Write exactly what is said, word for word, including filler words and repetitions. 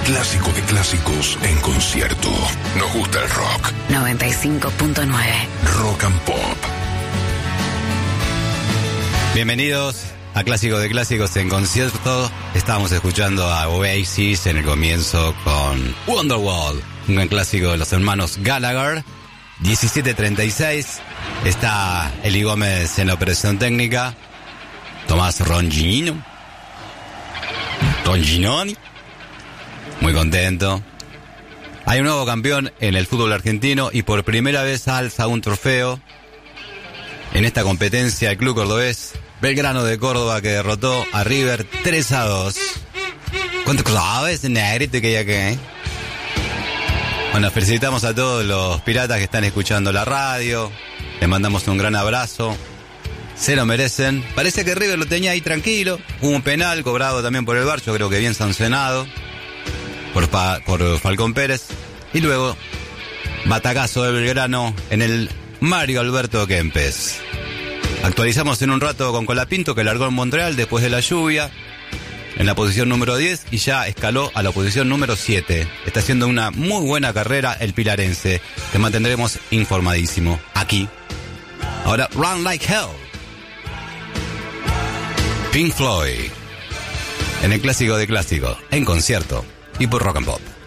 clásico de clásicos en concierto. Nos gusta el rock. noventa y cinco punto nueve. Rock and Pop. Bienvenidos a Clásico de Clásicos en concierto. Estábamos escuchando a Oasis en el comienzo con Wonderwall, un gran clásico de los hermanos Gallagher. diecisiete treinta y seis. Está Eli Gómez en la operación técnica. Tomás Ronginino. Ronginoni. Muy contento. Hay un nuevo campeón en el fútbol argentino y por primera vez alza un trofeo en esta competencia el club cordobés Belgrano de Córdoba, que derrotó a River tres a dos. ¿Cuántos claves, negrito, que hay aquí, eh? Bueno, felicitamos a todos los piratas que están escuchando la radio. Les mandamos un gran abrazo. Se lo merecen. Parece que River lo tenía ahí tranquilo. Hubo un penal cobrado también por el V A R, yo creo que bien sancionado por, pa, por Falcón Pérez. Y luego, batacazo de Belgrano en el Mario Alberto Kempes. Actualizamos en un rato con Colapinto, que largó en Montreal después de la lluvia, en la posición número diez, y ya escaló a la posición número siete. Está haciendo una muy buena carrera el pilarense. Te mantendremos informadísimo aquí. Ahora, Run Like Hell. Pink Floyd. En el clásico de clásicos, en concierto y por Rock and Pop.